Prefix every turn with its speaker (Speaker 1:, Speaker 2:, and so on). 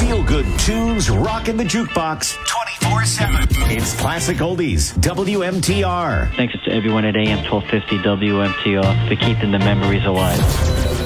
Speaker 1: Feel-good tunes rocking the jukebox 24/7. It's Classic Oldies, WMTR.
Speaker 2: Thanks to everyone at AM 1250 WMTR for keeping the memories alive.